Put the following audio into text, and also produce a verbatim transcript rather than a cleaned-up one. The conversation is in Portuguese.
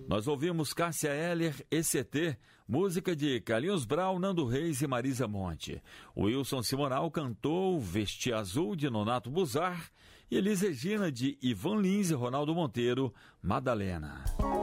Nós ouvimos Cássia Eller, E C T, música de Carlinhos Brau, Nando Reis e Marisa Monte. Wilson Simonal cantou Vestir Azul, de Nonato Buzar, e Elis Regina, de Ivan Lins e Ronaldo Monteiro, Madalena.